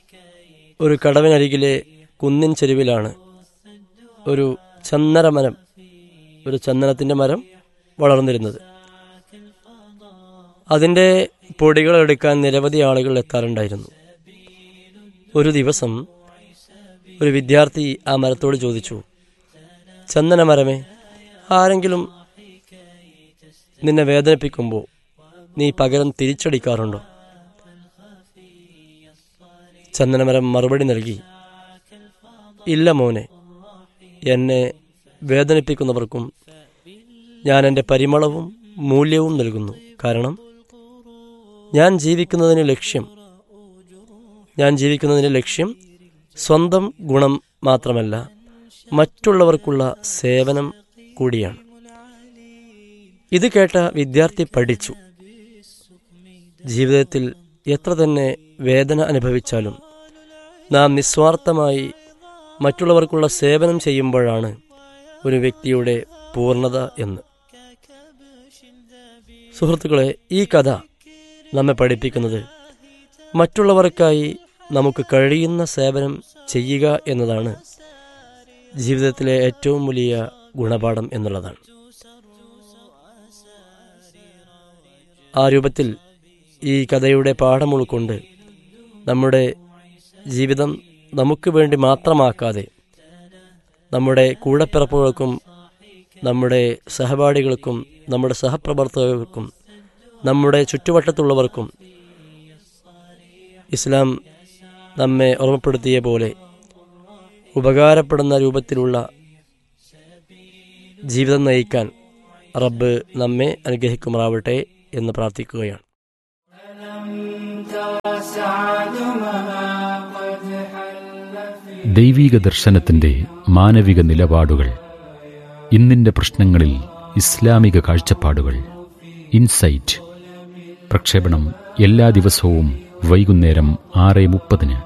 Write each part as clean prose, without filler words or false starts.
ഒരു കടവിനരികിലെ കുന്നിൻ ചെരുവിലാണ് ഒരു ചന്ദനമരം, ഒരു ചന്ദനത്തിൻ്റെ മരം വളർന്നിരുന്നത്. അതിൻ്റെ പൊടികൾ എടുക്കാൻ നിരവധി ആളുകൾ എത്താറുണ്ടായിരുന്നു. ഒരു ദിവസം ഒരു വിദ്യാർത്ഥി ആ മരത്തോട് ചോദിച്ചു, ചന്ദനമരമേ, ആരെങ്കിലും നിന്നെ വേദനിപ്പിക്കുമ്പോൾ നീ പകരം തിരിച്ചടിക്കാറുണ്ടോ? ചന്ദനമരം മറുപടി നൽകി, ഇല്ല മോനെ, എന്നെ വേദനിപ്പിക്കുന്നവർക്കും ഞാൻ എൻ്റെ പരിമളവും മൂല്യവും നൽകുന്നു. കാരണം ഞാൻ ജീവിക്കുന്നതിന് ലക്ഷ്യം സ്വന്തം ഗുണം മാത്രമല്ല, മറ്റുള്ളവർക്കുള്ള സേവനം കൂടിയാണ്. ഇത് കേട്ട വിദ്യാർത്ഥി പഠിച്ചു, ജീവിതത്തിൽ എത്ര തന്നെ വേദന അനുഭവിച്ചാലും നാം നിസ്വാർത്ഥമായി മറ്റുള്ളവർക്കുള്ള സേവനം ചെയ്യുമ്പോഴാണ് ഒരു വ്യക്തിയുടെ പൂർണ്ണത എന്ന്. സുഹൃത്തുക്കളെ, ഈ കഥ നമ്മെ പഠിപ്പിക്കുന്നത് മറ്റുള്ളവർക്കായി നമുക്ക് കഴിയുന്ന സേവനം ചെയ്യുക എന്നതാണ് ജീവിതത്തിലെ ഏറ്റവും വലിയ ഗുണപാഠം എന്നുള്ളതാണ്. ആ രൂപത്തിൽ ഈ കഥയുടെ പാഠം ഉൾക്കൊണ്ട് നമ്മുടെ ജീവിതം നമുക്ക് വേണ്ടി മാത്രമാക്കാതെ നമ്മുടെ കൂടപ്പിറപ്പുകൾക്കും നമ്മുടെ സഹപാഠികൾക്കും നമ്മുടെ സഹപ്രവർത്തകർക്കും നമ്മുടെ ചുറ്റുവട്ടത്തുള്ളവർക്കും ഇസ്ലാം നമ്മെ ഓർമ്മപ്പെടുത്തിയ പോലെ ഉപകാരപ്പെടുന്ന രൂപത്തിലുള്ള ജീവിതം നയിക്കാൻ റബ്ബ് നമ്മെ അനുഗ്രഹിക്കുമാറാവട്ടെ എന്ന് പ്രാർത്ഥിക്കുകയാണ്. ദൈവീക ദർശനത്തിന്റെ മാനവിക നിലപാടുകൾ, ഇന്നിന്റെ പ്രശ്നങ്ങളിൽ ഇസ്ലാമിക കാഴ്ചപ്പാടുകൾ. ഇൻസൈറ്റ് പ്രക്ഷേപണം എല്ലാ ദിവസവും വൈകുന്നേരം 6:30.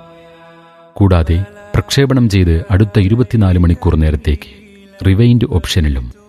കൂടാതെ പ്രക്ഷേപണം ചെയ്ത് അടുത്ത 24 മണിക്കൂർ നേരത്തേക്ക് റിവൈൻഡ് ഓപ്ഷനിലും